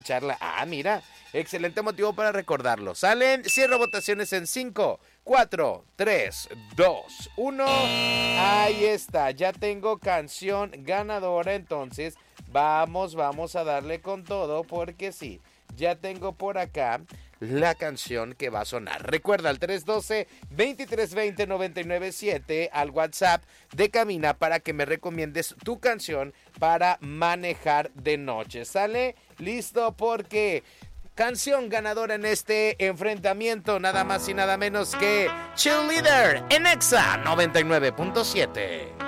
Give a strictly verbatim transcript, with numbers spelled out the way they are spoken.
Charla. Ah, mira, excelente motivo para recordarlo. Salen, cierro votaciones en cinco, cuatro, tres, dos, uno. Ahí está, ya tengo canción ganadora, entonces vamos, vamos a darle con todo porque sí, ya tengo por acá la canción que va a sonar. Recuerda al tres uno dos, dos tres dos cero, nueve nueve siete al WhatsApp de Cabina para que me recomiendes tu canción para manejar de noche. ¿Sale? Listo porque canción ganadora en este enfrentamiento, nada más y nada menos que Cheerleader en Exa noventa y nueve punto siete.